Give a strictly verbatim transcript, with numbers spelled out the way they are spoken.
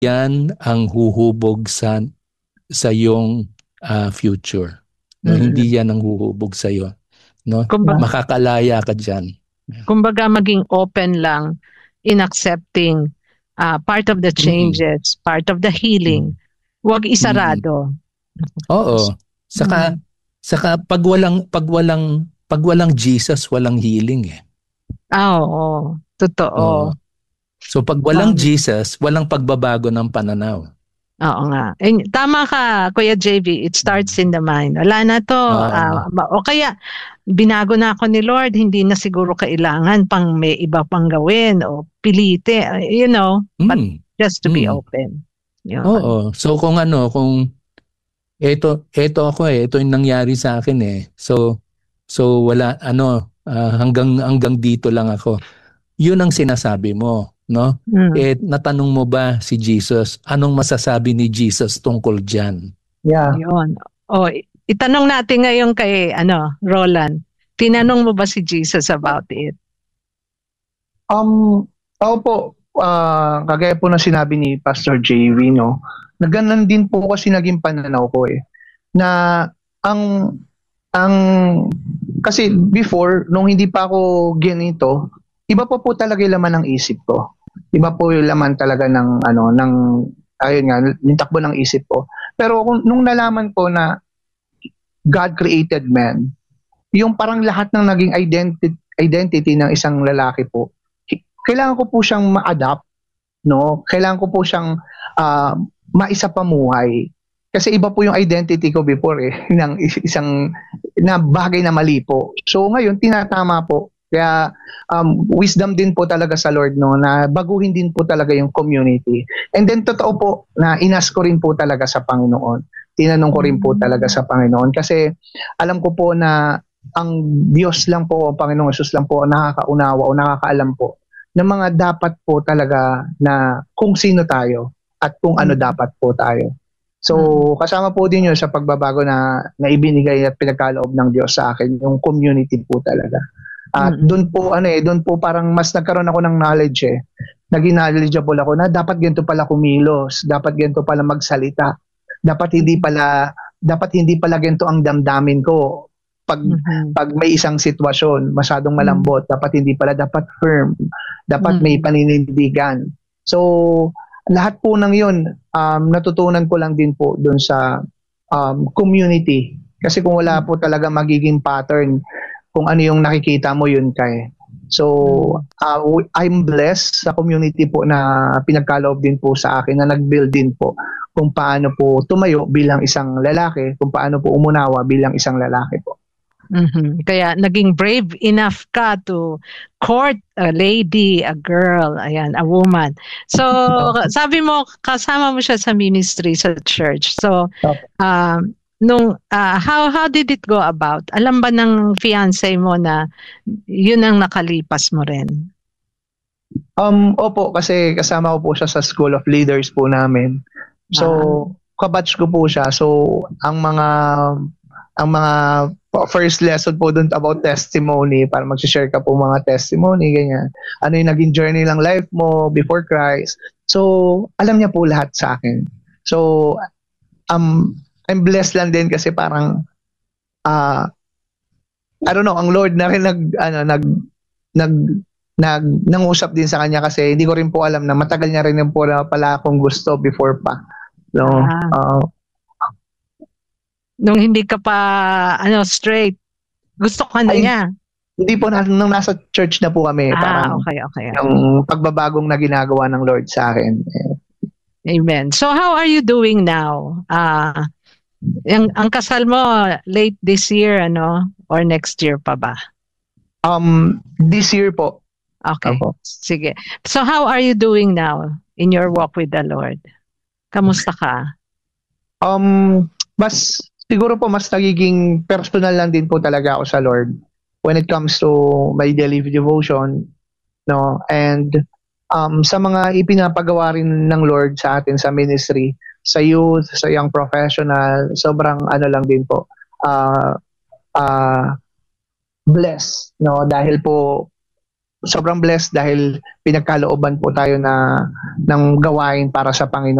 yan ang huhubog sa sa iyong uh, future. No, Mm-hmm. Hindi yan ang huhubog sa iyo. No? Kumbaga, Makakalaya ka diyan. Kumbaga maging open lang in accepting uh, part of the changes, mm-hmm. part of the healing. Huwag isarado. Mm-hmm. Oo. Saka mm-hmm. saka pag walang pag walang pag walang Jesus, walang healing eh. Ah, oo. Totoo. Oo. So pag walang um, Jesus, walang pagbabago ng pananaw. Oo nga. Eh, tama ka, Kuya J V. It starts in the mind. Wala na to. Uh, uh, o kaya, binago na ako ni Lord, hindi na siguro kailangan pang may iba pang gawin o pilite. You know, mm. but just to mm. be open. Yun. Oo. So kung ano, kung ito, ito ako eh, ito yung nangyari sa akin eh. So, so wala, ano, uh, hanggang, hanggang dito lang ako. Yun ang sinasabi mo. No? Mm. Eh, natanong mo ba si Jesus, anong masasabi ni Jesus tungkol dyan? Yeah. Yun. O, itanong natin ngayon kay ano, Roland. Tinanong mo ba si Jesus about it? Um, ako po, uh, kagaya po na sinabi ni Pastor J V, no? Naganan din po kasi naging pananaw ko eh. Na ang, ang, kasi before, nung hindi pa ako ganito, iba po po talaga yung laman ng isip ko. Iba po yung laman talaga ng ano ng ayun nga yung takbo ng isip ko. Pero kung nung nalaman ko na God created man, yung parang lahat ng naging identity identity ng isang lalaki po, kailangan ko po siyang ma-adapt, no? Kailangan ko po siyang uh, maisapamuhay. Kasi iba po yung identity ko before eh ng isang na bagay na mali po. So ngayon tinatama po. Kaya um, wisdom din po talaga sa Lord, no, na baguhin din po talaga yung community. And then totoo po na inas ko rin po talaga sa Panginoon. Tinanong ko rin po talaga sa Panginoon kasi alam ko po na ang Diyos lang po, Panginoong Hesus lang po nakakaunawa o nakakaalam po ng mga dapat po talaga na kung sino tayo at kung ano dapat po tayo. So kasama po din yun sa pagbabago na, na ibinigay at pinagkaloob ng Diyos sa akin, yung community po talaga. At mm-hmm. doon po ano eh, doon po parang mas nagkaroon ako ng knowledge eh. Naging knowledgeable ako na dapat ganito pala kumilos, dapat ganito pala magsalita. Dapat hindi pala dapat hindi pala ganito ang damdamin ko pag mm-hmm. pag may isang sitwasyon, masyadong malambot, mm-hmm. dapat hindi pala, dapat firm. Dapat mm-hmm. may paninindigan. So lahat po ng 'yun um natutunan ko lang din po doon sa um community. Kasi kung wala po talaga magiging pattern, kung ano yung nakikita mo, yun kay. So, uh, I'm blessed sa community po na pinagkaloob din po sa akin, na nag-build din po kung paano po tumayo bilang isang lalaki, kung paano po umunawa bilang isang lalaki po. Mm-hmm. Kaya naging brave enough ka to court a lady, a girl, ayan, a woman. So, sabi mo, kasama mo siya sa ministry, sa church. So, um, nung uh, how how did it go about? Alam ba ng fiancé mo na yun ang nakalipas mo rin? Um opo, kasi kasama ko po siya sa School of Leaders po namin. So ah. kabatch ko po siya. So ang mga ang mga first lesson po doon about testimony, para mag-share ka po mga testimony ganyan. Ano yung naging journey ng life mo before Christ. So alam niya po lahat sa akin. So um I'm blessed lang din kasi parang uh, I don't know, ang Lord na rin nag ano nag nag nag nangusap din sa kanya kasi hindi ko rin po alam na matagal niya rin po na pala akong gusto before pa. So ah. uh, nung hindi ka pa ano straight, gusto ka na ay, niya. Hindi po na, nung nasa church na po kami, ah, parang okay, okay. Yung pagbabagong na ginagawa ng Lord sa akin. Amen. So how are you doing now? Ah uh, Ang, ang kasal mo late this year, ano? Or next year pa ba? Um, this year po. Okay. Apo. Sige. So how are you doing now in your walk with the Lord? Kamusta ka? Um, mas siguro po mas nagiging personal lang din po talaga ako sa Lord when it comes to my daily devotion, no? And um sa mga ipinapagawa rin ng Lord sa atin sa ministry, sa youth, sa young professional, sobrang ano lang din po, uh, uh, blessed, no? Dahil po sobrang blessed dahil pinagkalooban po tayo na ng gawain para sa Panginoon.